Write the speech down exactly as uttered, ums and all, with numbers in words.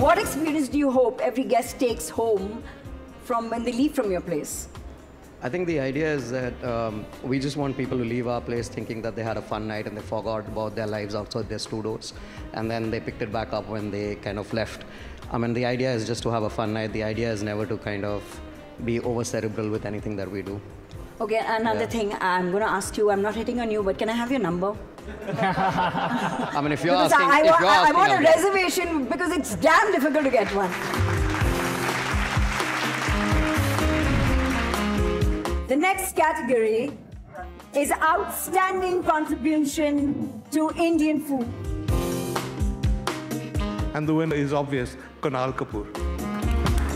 what experience do you hope every guest takes home from when they leave from your place? I think the idea is that um, we just want people to leave our place thinking that they had a fun night and they forgot about their lives outside their studios, and then they picked it back up when they kind of left. I mean, the idea is just to have a fun night. The idea is never to kind of be over-cerebral with anything that we do. Okay, another Yeah. thing I'm going to ask you, I'm not hitting on you, but can I have your number? I mean, if you're Because asking, I, if wa- you're I asking, want a I'll get it. reservation because it's damn difficult to get one. The next category is outstanding contribution to Indian food. And the winner is obvious, Kunal Kapoor.